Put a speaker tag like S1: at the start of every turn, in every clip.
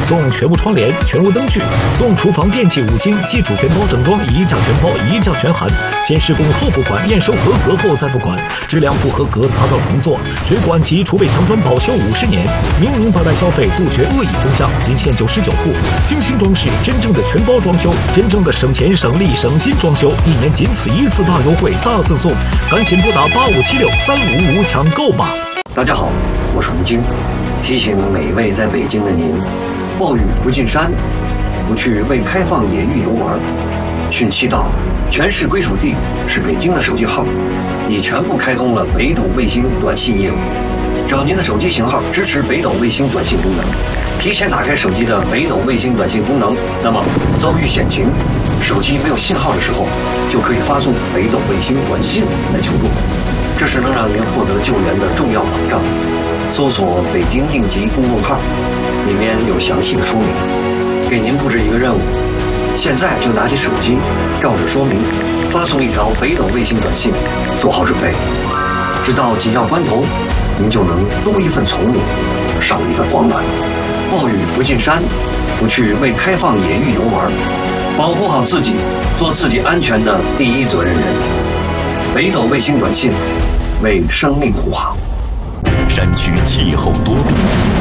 S1: 送全屋窗帘、全屋灯具，送厨房电器5斤，基础全包整装，1价全包，1价全含。先施工后付款，验收合格后再付款。质量不合格砸掉重做。水管及储备墙砖保修50年，明明白白消费，杜绝恶意增项。仅限就19户，精心装饰，真正的全包装修，真正的省钱省力省心装修，1年仅此1次大优惠大赠送，赶紧拨打85763555抢购吧！
S2: 大家好，我是吴京，提醒每位在北京的您，暴雨不进山，不去未开放野域游玩。汛期到，全市归属地是北京的手机号已全部开通了北斗卫星短信业务。只要您的手机型号支持北斗卫星短信功能，提前打开手机的北斗卫星短信功能，那么遭遇险情，手机没有信号的时候，就可以发送北斗卫星短信来求助。这是能让您获得救援的重要保障。搜索北京应急公众号，里面有详细的说明。给您布置一个任务，现在就拿起手机，照着说明发送一条北斗卫星短信，做好准备。直到紧要关头，您就能多一份从容，少一份慌乱。暴雨不进山，不去未开放野域游玩，保护好自己，做自己安全的第一责任人。北斗卫星短信，为生命护航。
S3: 山区气候多变，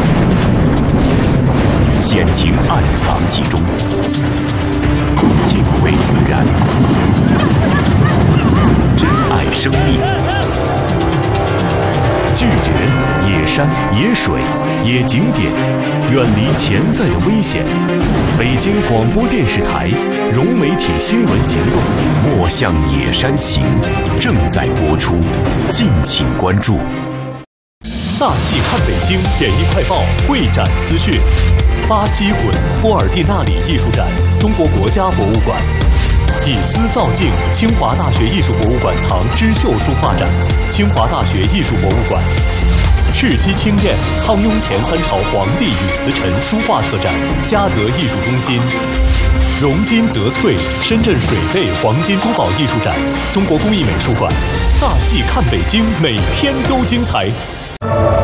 S3: 险情暗藏其中。敬畏自然，珍爱生命，拒绝野山、野水、野景点，远离潜在的危险。北京广播电视台融媒体新闻行动《莫向野山行》正在播出，敬请关注。
S4: 大戏看北京演艺快报会展资讯：巴西混波尔蒂纳里艺术展，中国国家博物馆；以丝造镜，清华大学艺术博物馆藏织绣书画展，清华大学艺术博物馆；赤鸡青燕，康雍乾3朝皇帝与瓷臣书画特展，嘉德艺术中心；荣金泽翠，深圳水贝黄金珠宝艺术展，中国工艺美术馆。大戏看北京，每天都精彩。